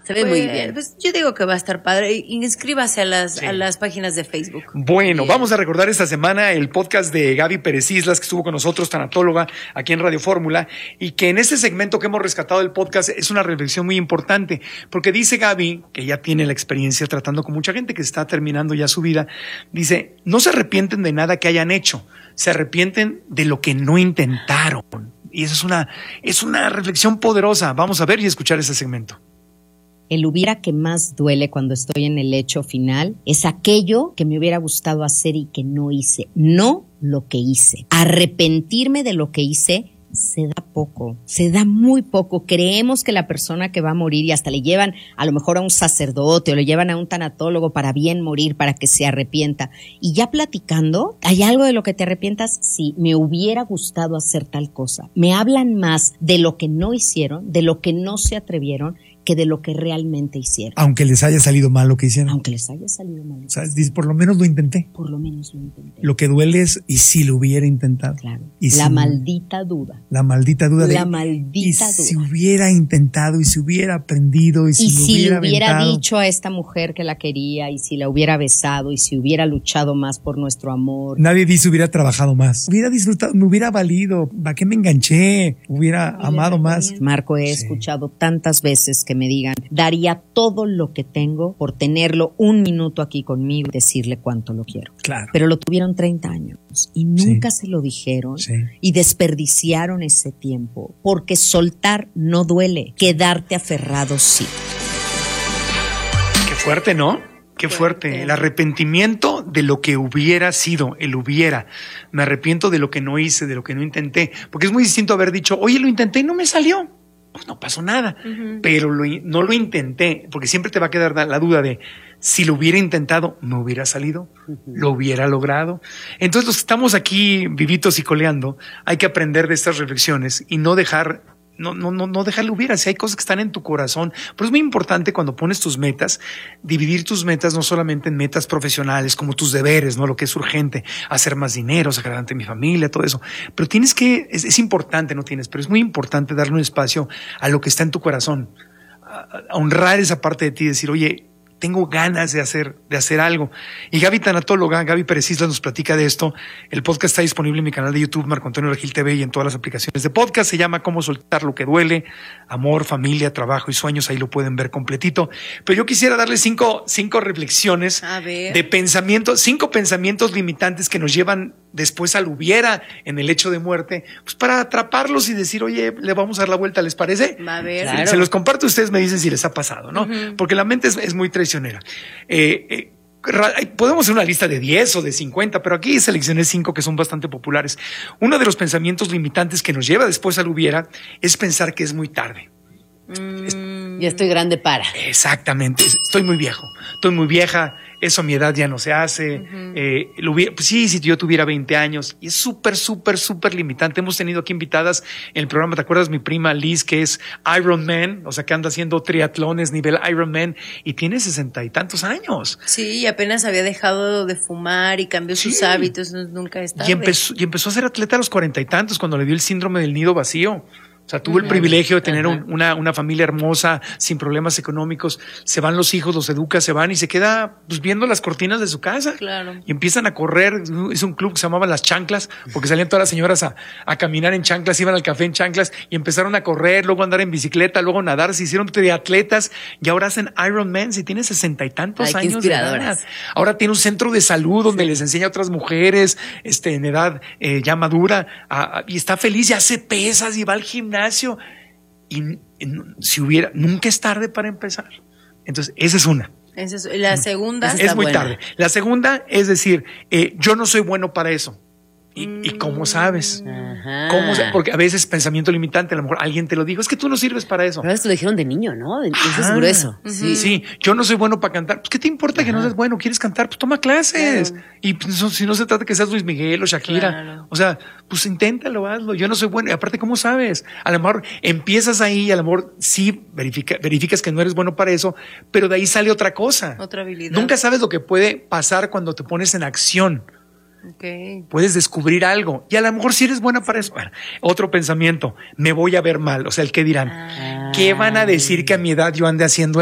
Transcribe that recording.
Se ve muy bien. Pues yo digo que va a estar padre. Inscríbase a las páginas de Facebook. Bueno, vamos a recordar esta semana el podcast de Gaby Pérez Islas, que estuvo con nosotros, tanatóloga, aquí en Radio Fórmula, y que en este segmento que hemos rescatado del podcast es una reflexión muy importante, porque dice Gaby, que ya tiene la experiencia tratando con mucha gente que está terminando ya su vida, dice, no se arrepienten de nada que hayan hecho, se arrepienten de lo que no intentaron. Y eso es una reflexión poderosa. Vamos a ver y escuchar ese segmento. El hubiera que más duele cuando estoy en el hecho final es aquello que me hubiera gustado hacer y que no hice, no lo que hice. Arrepentirme de lo que hice se da poco, se da muy poco. Creemos que la persona que va a morir, y hasta le llevan a lo mejor a un sacerdote o le llevan a un tanatólogo para bien morir, para que se arrepienta. Y ya platicando, ¿hay algo de lo que te arrepientas? Sí, me hubiera gustado hacer tal cosa. Me hablan más de lo que no hicieron, de lo que no se atrevieron, que de lo que realmente hicieron. Aunque les haya salido mal lo que hicieron. Aunque les haya salido mal. O sea, dice, por lo menos lo intenté. Por lo menos lo intenté. Lo que duele es, ¿y si lo hubiera intentado? Claro. ¿Y la si, maldita duda. La maldita duda. La maldita duda. Si hubiera intentado, y si hubiera aprendido, y si le hubiera aventado. dicho a esta mujer que la quería, y si la hubiera besado, y si hubiera luchado más por nuestro amor. Nadie dice hubiera trabajado más. Hubiera disfrutado, me hubiera valido. ¿Para qué me enganché? Hubiera amado más. Marco, he escuchado tantas veces que me digan, daría todo lo que tengo por tenerlo un minuto aquí conmigo y decirle cuánto lo quiero. Claro. Pero lo tuvieron 30 años y nunca se lo dijeron y desperdiciaron ese tiempo, porque soltar no duele, quedarte aferrado sí. Qué fuerte, ¿no? Qué fuerte. El arrepentimiento de lo que hubiera sido, el hubiera. Me arrepiento de lo que no hice, de lo que no intenté, porque es muy distinto haber dicho, oye, lo intenté y no me salió. Pues no pasó nada, pero no lo intenté, porque siempre te va a quedar la duda de si lo hubiera intentado, no hubiera salido, lo hubiera logrado. Entonces los que estamos aquí vivitos y coleando, hay que aprender de estas reflexiones y no dejarle hubiera. Si hay cosas que están en tu corazón, pero es muy importante cuando pones tus metas, dividir tus metas no solamente en metas profesionales, como tus deberes, ¿no? Lo que es urgente, hacer más dinero, sacar adelante mi familia, todo eso. Pero es importante, pero es muy importante darle un espacio a lo que está en tu corazón, a honrar esa parte de ti, decir, oye, tengo ganas de hacer algo. Y Gaby tanatóloga, Gaby Pérez Islas nos platica de esto. El podcast está disponible en mi canal de YouTube, Marco Antonio Regil TV, y en todas las aplicaciones de podcast. Se llama Cómo soltar lo que duele, amor, familia, trabajo y sueños. Ahí lo pueden ver completito. Pero yo quisiera darle cinco reflexiones de pensamientos, 5 pensamientos limitantes que nos llevan después al hubiera en el hecho de muerte, pues para atraparlos y decir, oye, le vamos a dar la vuelta, ¿les parece? A ver. Claro. Se los comparto, ustedes me dicen si les ha pasado, ¿no? Porque la mente es muy traicionera. Podemos hacer una lista de 10 o de 50, pero aquí seleccioné 5 que son bastante populares. Uno de los pensamientos limitantes que nos lleva después al hubiera es pensar que es muy tarde. Ya estoy grande para. Exactamente, estoy muy viejo, estoy muy vieja, eso a mi edad ya no se hace. Pues sí, si yo tuviera 20 años, y es súper limitante. Hemos tenido aquí invitadas en el programa, ¿te acuerdas? Mi prima Liz, que es Ironman, o sea, que anda haciendo triatlones nivel Ironman, y tiene 60 y tantos años. Sí, y apenas había dejado de fumar y cambió sus hábitos, nunca es tarde. Y empezó a ser atleta a los 40 y tantos, cuando le dio el síndrome del nido vacío. O sea, tuvo el privilegio de tener una familia hermosa, sin problemas económicos. Se van los hijos, los educa, se van y se queda pues, viendo las cortinas de su casa. Claro. Y empiezan a correr. Es un club que se llamaba Las Chanclas, porque salían todas las señoras a caminar en chanclas, iban al café en chanclas y empezaron a correr, luego a andar en bicicleta, luego a nadar. Se hicieron triatletas y ahora hacen Ironman. Si tiene 60 y tantos años de edad. Ahora tiene un centro de salud donde les enseña a otras mujeres en edad ya madura y está feliz y hace pesas y va al gimnasio. Y si hubiera, nunca es tarde para empezar. Entonces, esa es una. La segunda es muy tarde. La segunda es decir, yo no soy bueno para eso. ¿Y cómo sabes? Porque a veces pensamiento limitante, a lo mejor alguien te lo dijo, es que tú no sirves para eso. Pero esto lo dijeron de niño, ¿no? Eso es grueso. Sí, yo no soy bueno para cantar. Pues, ¿qué te importa que no seas bueno? ¿Quieres cantar? Pues toma clases. Claro. Y pues, si no se trata que seas Luis Miguel o Shakira. Claro. O sea, pues inténtalo, hazlo. Yo no soy bueno. Y aparte, ¿cómo sabes? A lo mejor empiezas ahí y a lo mejor sí verificas que no eres bueno para eso, pero de ahí sale otra cosa. Otra habilidad. Nunca sabes lo que puede pasar cuando te pones en acción. Okay. Puedes descubrir algo y a lo mejor si eres buena para eso. Bueno, otro pensamiento, me voy a ver mal, o sea, el qué dirán, ¿qué van a decir que a mi edad yo ande haciendo